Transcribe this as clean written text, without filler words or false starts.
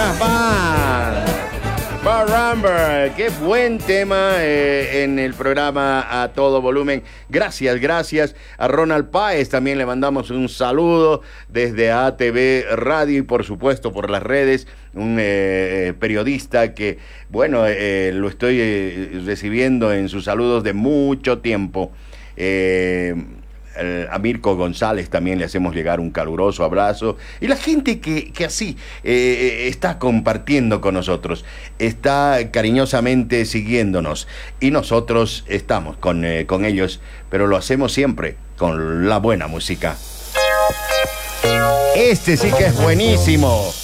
Jazz Band. Remember, qué buen tema en el programa a todo volumen. Gracias a Ronald Páez. También le mandamos un saludo desde ATV Radio y por supuesto por las redes. Un periodista que, bueno, lo estoy recibiendo en sus saludos de mucho tiempo. A Mirko González también le hacemos llegar un caluroso abrazo. Y la gente que así está compartiendo con nosotros, está cariñosamente siguiéndonos. Y nosotros estamos con ellos, pero lo hacemos siempre con la buena música. Este sí que es buenísimo.